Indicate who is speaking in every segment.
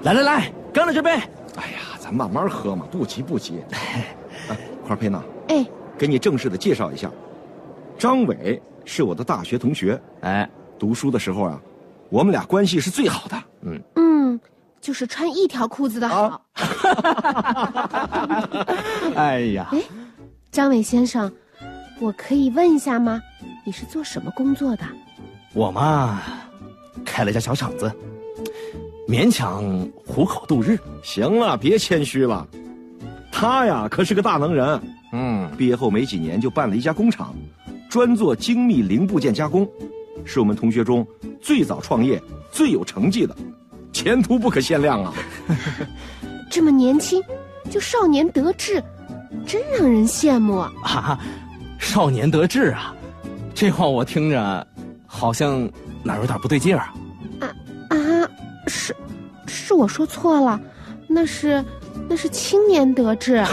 Speaker 1: 来，干了这杯。
Speaker 2: 哎呀，咱慢慢喝嘛，不急不急。哎，块佩娜，
Speaker 3: 哎，
Speaker 2: 给你正式的介绍一下，张伟是我的大学同学。
Speaker 1: 哎，
Speaker 2: 读书的时候啊，我们俩关系是最好的。
Speaker 3: 就是穿一条裤子的好。
Speaker 1: 哎呀，
Speaker 3: 哎，张伟先生，我可以问一下吗？你是做什么工作的？
Speaker 1: 我嘛，开了家小厂子，勉强糊口度日。
Speaker 2: 行了，别谦虚了。他呀，可是个大能人。毕业后没几年就办了一家工厂，专做精密零部件加工，是我们同学中最早创业、最有成绩的，前途不可限量啊！
Speaker 3: 这么年轻就少年得志，真让人羡慕啊！
Speaker 1: 少年得志啊，这话我听着好像哪有点不对劲儿啊！
Speaker 3: 是我说错了，那是青年得志。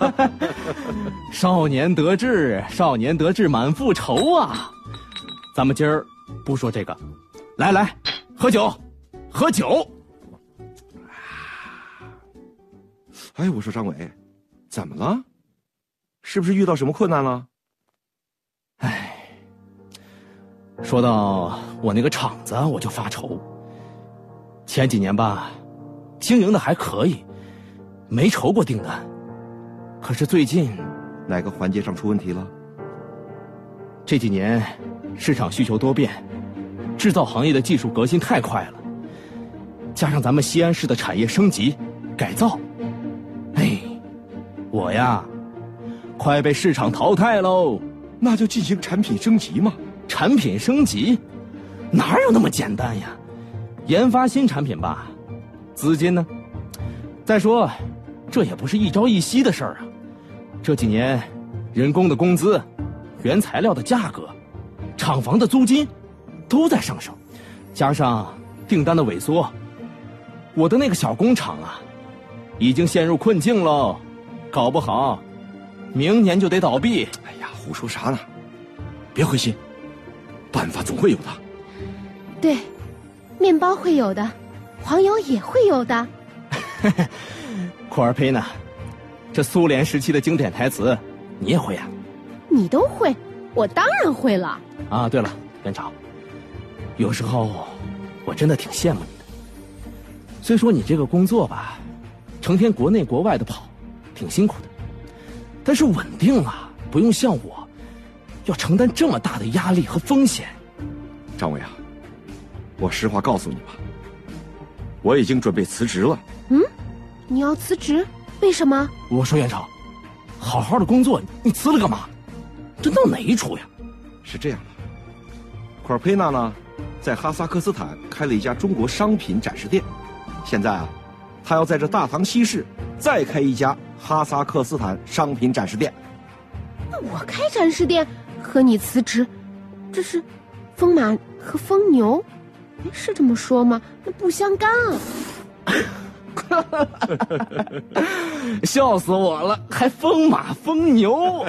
Speaker 1: 少年得志满腹愁啊！咱们今儿不说这个，来，喝酒。
Speaker 2: 哎，我说张伟，怎么了？是不是遇到什么困难了？
Speaker 1: 哎，说到我那个厂子，我就发愁。前几年吧，经营的还可以，没愁过订单。可是最近，
Speaker 2: 哪个环节上出问题了？
Speaker 1: 这几年市场需求多变，制造行业的技术革新太快了，加上咱们西安市的产业升级改造，我呀，快被市场淘汰喽。
Speaker 2: 那就进行产品升级嘛。
Speaker 1: 产品升级，哪有那么简单呀？研发新产品吧，资金呢？再说，这也不是一朝一夕的事儿啊。这几年，人工的工资、原材料的价格、厂房的租金，都在上升，加上订单的萎缩，我的那个小工厂啊，已经陷入困境喽。搞不好，明年就得倒闭。
Speaker 2: 哎呀，胡说啥呢？别灰心，办法总会有的。
Speaker 3: 对，面包会有的，黄油也会有的。
Speaker 1: 库尔佩娜，这苏联时期的经典台词，你也会啊？
Speaker 3: 你都会，我当然会了。
Speaker 1: 啊，对了，园长，有时候我真的挺羡慕你的。虽说你这个工作吧，成天国内国外的跑，挺辛苦的，但是稳定啊，不用像我，要承担这么大的压力和风险。
Speaker 2: 张伟啊，我实话告诉你吧，我已经准备辞职了。
Speaker 3: 你要辞职？为什么？
Speaker 1: 我说园长，好好的工作，你辞了干嘛？这闹哪一出呀？
Speaker 2: 是这样的，库尔佩娜呢，在哈萨克斯坦开了一家中国商品展示店，现在啊，他要在这大唐西市再开一家哈萨克斯坦商品展示店。
Speaker 3: 那我开展示店和你辞职，这是风马和疯牛，是这么说吗？那不相干啊！
Speaker 1: 笑死我了，还风马疯牛。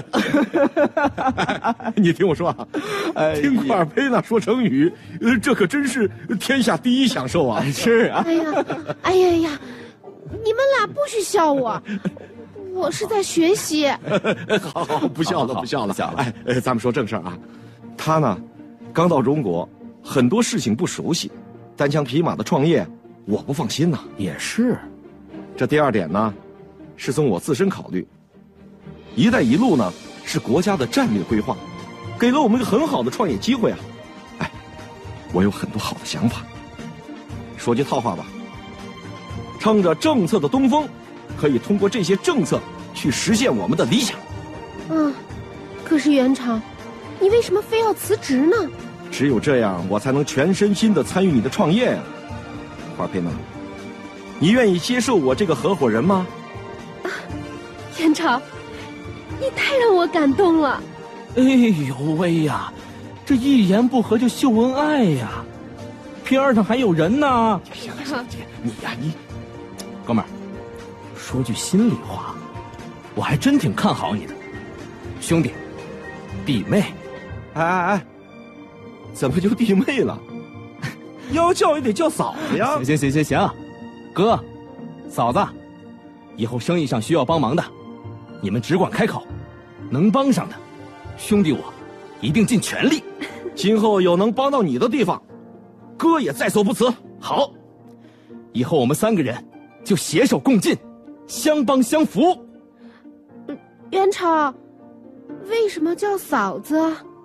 Speaker 2: 你听我说啊，听库尔佩娜说成语，这可真是天下第一享受啊！
Speaker 1: 是啊。
Speaker 3: 哎呀，你们俩不许笑我，我是在学习。
Speaker 2: 好，不笑了。哎，咱们说正事儿啊。他呢，刚到中国，很多事情不熟悉，单枪匹马的创业，我不放心呐。
Speaker 1: 也是。
Speaker 2: 这第二点呢，是从我自身考虑。“一带一路”呢，是国家的战略规划，给了我们一个很好的创业机会啊。哎，我有很多好的想法。说句套话吧，乘着政策的东风，可以通过这些政策去实现我们的理想。
Speaker 3: 可是园长，你为什么非要辞职呢？
Speaker 2: 只有这样，我才能全身心地参与你的创业呀。华佩娜，你愿意接受我这个合伙人吗？
Speaker 3: 园长，你太让我感动了。
Speaker 1: 哎呦喂呀，这一言不合就秀恩爱呀，边上还有人呢。
Speaker 2: 行了，你呀，
Speaker 1: 哥们儿，说句心里话，我还真挺看好你的，兄弟，弟妹。
Speaker 2: 哎，怎么就弟妹了？要叫也得叫嫂子呀。
Speaker 1: 行，哥， 嫂子，以后生意上需要帮忙的，你们只管开口，能帮上的，兄弟我一定尽全力。
Speaker 2: 今后有能帮到你的地方，哥也在所不辞。
Speaker 1: 好，以后我们3个人就携手共进，相帮相扶。
Speaker 3: 元朝，为什么叫嫂子？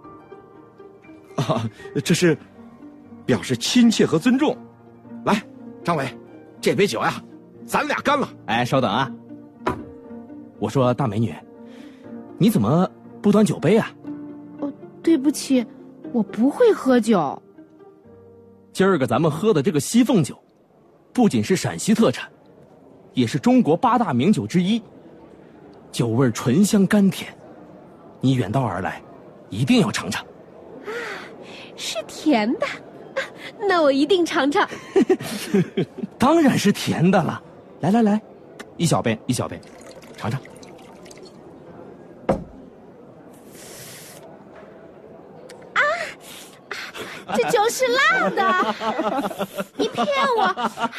Speaker 2: 啊，这是表示亲切和尊重。来，张伟，这杯酒呀，咱俩干了。
Speaker 1: 哎，稍等啊！我说大美女，你怎么不端酒杯啊？
Speaker 3: 哦，对不起，我不会喝酒。
Speaker 1: 今儿个咱们喝的这个西凤酒，不仅是陕西特产，也是中国8大名酒之一，酒味醇香甘甜。你远道而来，一定要尝尝。
Speaker 3: 啊，是甜的，那我一定尝尝。
Speaker 1: 当然是甜的了。来来来，一小杯，尝尝。
Speaker 3: 这酒是辣的，你骗我！